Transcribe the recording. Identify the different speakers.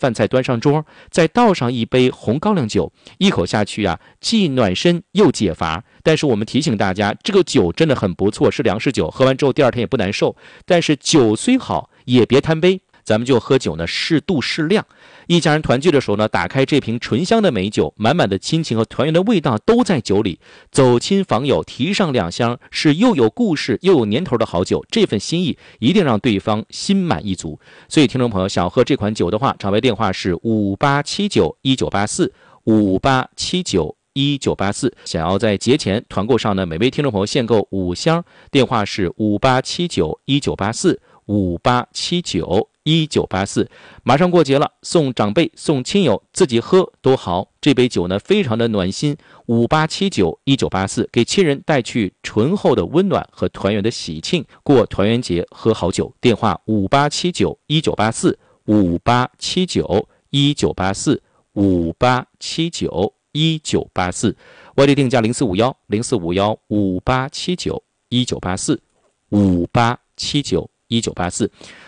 Speaker 1: 饭菜端上桌，再倒上一杯红高粱酒，一口下去啊，既暖身又解乏。但是我们提醒大家，这个酒真的很不错，是粮食酒，喝完之后第二天也不难受。但是酒虽好，也别贪杯。咱们就喝酒呢，适度适量。一家人团聚的时候呢，打开这瓶醇香的美酒，满满的亲情和团圆的味道都在酒里。走亲访友，提上2箱，是又有故事又有年头的好酒。这份心意一定让对方心满意足。所以听众朋友想喝这款酒的话，场外电话是5879198458791984。想要在节前团购上呢，每位听众朋友限购5箱，电话是5879198458791984。马上过节了，送长辈送亲友，自己喝都好。这杯酒呢非常的暖心，58791984，给亲人带去醇厚的温暖和团圆的喜庆，过团圆节喝好酒。电话587919845879198458791984，外地定价045104515879198458791984。